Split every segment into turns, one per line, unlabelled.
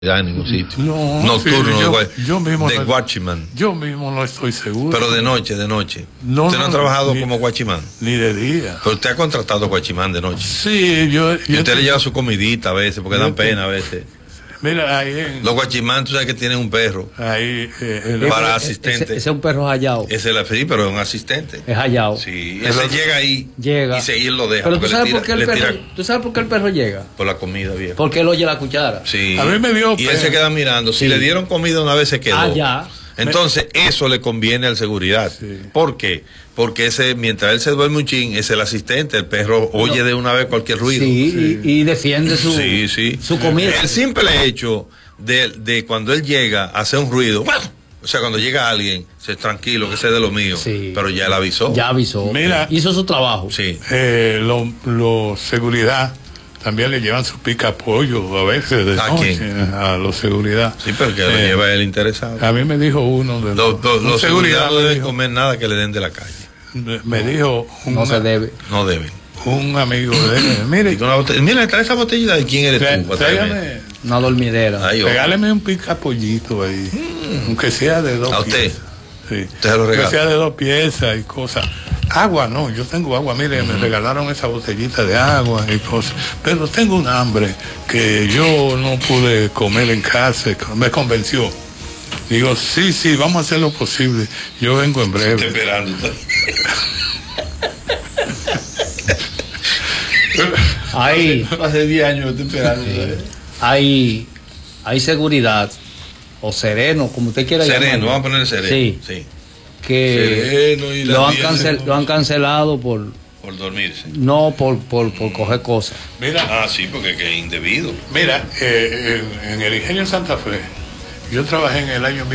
en ningún sitio.
No,
Nocturno,
sí, yo mismo
de Watchman.
Yo mismo no estoy seguro.
Pero de noche.
No,
¿Usted no ha trabajado
ni,
como Watchman?
Ni de día.
Pero usted ha contratado Watchman de noche.
Sí,
y usted le lleva su comidita a veces, porque dan pena a veces.
Mira, ahí
los Watchman, tú sabes que tienen un perro.
Ahí,
para asistente.
Ese es un perro hallado.
Ese es sí, pero es un asistente.
Es hallado.
Sí, ese llega ahí y seguir lo deja.
Pero tú sabes por qué el perro llega.
Por la comida, viejo.
Porque él oye la cuchara.
Sí.
A mí me dio
y él se queda mirando. Si le dieron comida una vez se quedó.
Ya.
Entonces, eso le conviene al seguridad. Sí. ¿Por qué? Porque mientras él se duerme un chin, es el asistente, el perro oye de una vez cualquier ruido.
Sí. Y defiende su comida.
El simple hecho de cuando él llega, hace un ruido. O sea, cuando llega alguien, se tranquilo, que sea de lo mío. Sí. Pero ya él avisó.
Ya avisó.
Mira,
hizo su trabajo.
Sí.
Seguridad también le llevan su pica pollo a veces de noche a los seguridad.
Sí, pero que lo lleva el interesado.
A mí me dijo uno de
los seguridad no deben comer nada que le den de la calle.
Me dijo
no se debe.
No deben.
Un amigo de él,
mira, trae esa botellita de quién eres tú.
Tráigame
una dormidera.
Regáleme un pica pollito ahí, aunque sea de 2 piezas.
¿A usted?
Sí.
¿Usted se lo regala?
Que sea de 2 piezas y cosas. Agua, no, yo tengo agua, mire, me regalaron esa botellita de agua y cosas, pero tengo un hambre que yo no pude comer en casa, me convenció. Digo, sí, vamos a hacer lo posible, yo vengo en breve.
Estoy esperando.
Ahí,
hace 10 años estoy esperando.
Hay seguridad, o sereno, como usted quiera llamarlo.
Sereno, vamos a poner sereno.
Sí. Que lo han cancelado por
dormirse.
No, por coger cosas.
Mira,
sí, porque es indebido.
Mira, en el Ingenio Santa Fe, yo trabajé en el año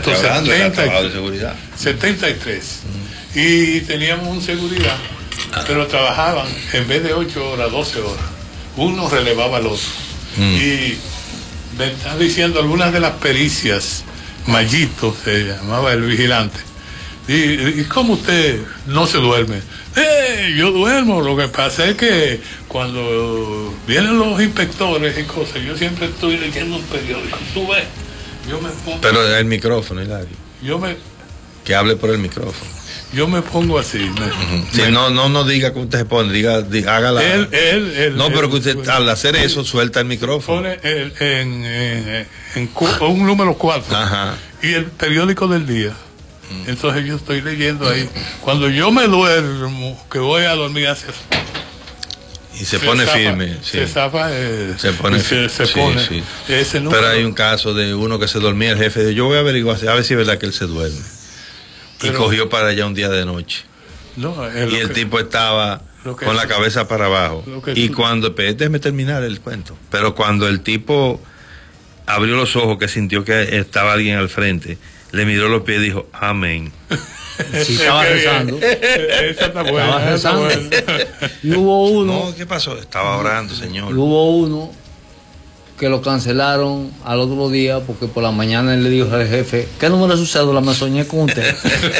1973 y teníamos un seguridad, pero trabajaban en vez de 8 horas, 12 horas. Uno relevaba al otro. Y me están diciendo algunas de las pericias. Mallito se llamaba el vigilante. ¿Y cómo usted no se duerme? Yo duermo, lo que pasa es que cuando vienen los inspectores y cosas, yo siempre estoy leyendo un periódico. Tú ves, yo me pongo...
Pero el micrófono, Hilario. Que hable por el micrófono.
Yo me pongo así.
No diga cómo usted se pone, hágala. No, pero que usted al hacer eso suelta el micrófono.
Pone un número 4.
Ajá.
Y el periódico del día. Entonces yo estoy leyendo ahí. Cuando yo me duermo, que voy a dormir hacia...
Y se pone firme.
Se zafa.
Se pone
firme.
Sí. Pero hay un caso de uno que se dormía, el jefe, yo voy a averiguar, a ver si es verdad que él se duerme. Y cogió para allá un día de noche. Y el tipo estaba con la cabeza para abajo. Y cuando, déjeme terminar el cuento. Pero cuando el tipo abrió los ojos, que sintió que estaba alguien al frente, le miró los pies y dijo, amén.
Sí, estaba rezando. Estaba rezando. Y hubo uno.
No, ¿qué pasó? Estaba orando, señor.
Y hubo uno que lo cancelaron al otro día porque por la mañana él le dijo al jefe, ¿qué número es su cédula? Me soñé con usted.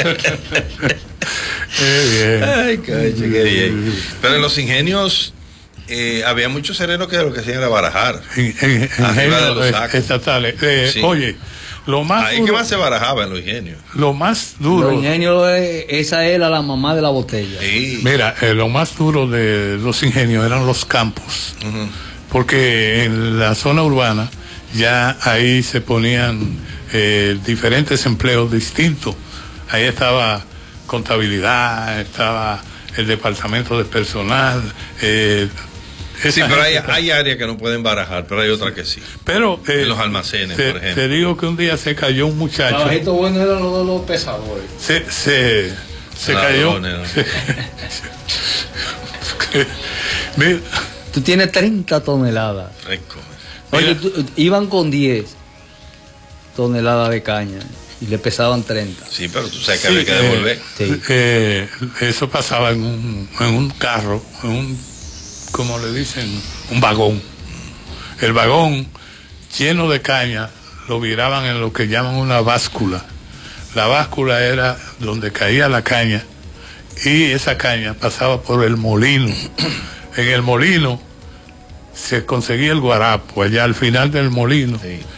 Ay, qué bien. Pero en los ingenios había muchos serenos que lo que hacían era barajar. Arriba de los sacos.
Estatales. Oye, lo más
ahí que más se barajaba en los ingenios.
Lo más duro.
Los ingenios, esa era la mamá de la botella.
Sí.
Mira, lo más duro de los ingenios eran los campos. Porque en la zona urbana ya ahí se ponían diferentes empleos distintos. Ahí estaba contabilidad, estaba el departamento de personal.
Sí, pero hay áreas que no pueden barajar, pero hay otras que sí.
Pero
en los almacenes, por ejemplo.
Te digo que un día se cayó un muchacho.
Trabajito bueno eran los pesadores.
Se cayó. Mira.
Tú tienes 30 toneladas.
Rico.
Oye, iban con 10 toneladas de caña y le pesaban 30.
Sí, pero tú sabes que había que devolver.
Eso pasaba en un carro, como le dicen, un vagón. El vagón lleno de caña lo viraban en lo que llaman una báscula. La báscula era donde caía la caña y esa caña pasaba por el molino. En el molino se conseguía el guarapo allá al final del molino.
Sí.